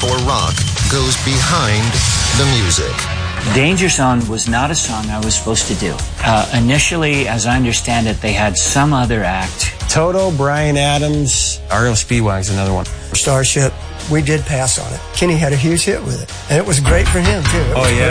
before rock goes behind the music. Danger Zone was not a song I was supposed to do. Initially, as I understand it, they had some other act. Toto, Bryan Adams, R.L. Speedwagon's another one. Starship, we did pass on it. Kenny had a huge hit with it, and it was great for him, too. Oh, yeah.